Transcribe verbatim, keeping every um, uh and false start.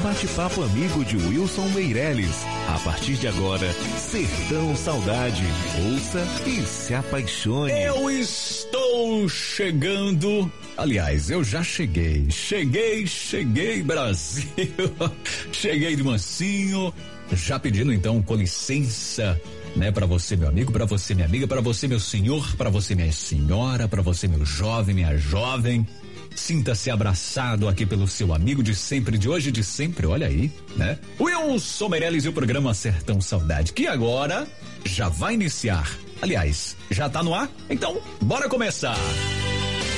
bate-papo amigo de Wilson Meirelles. A partir de agora, Sertão Saudade. Ouça e se apaixone. Eu estou chegando. Aliás, eu já cheguei. Cheguei, cheguei, Brasil. Cheguei de mansinho. Já pedindo então com licença, né, para você, meu amigo, para você, minha amiga, para você, meu senhor, para você, minha senhora, para você, meu jovem, minha jovem. Sinta-se abraçado aqui pelo seu amigo de sempre, de hoje, de sempre, olha aí, né? Wilson Meirelles e o programa Sertão Saudade, que agora já vai iniciar. Aliás, já tá no ar? Então, bora começar!